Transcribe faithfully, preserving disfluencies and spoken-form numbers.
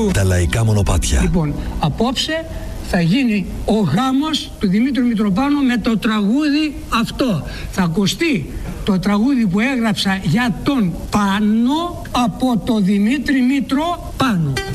Τα λαϊκά μονοπάτια. Λοιπόν, απόψε θα γίνει ο γάμος του Δημήτρου Μητροπάνου με το τραγούδι αυτό. Θα ακουστεί το τραγούδι που έγραψα για τον Πάνο από το Δημήτρη Μητροπάνου.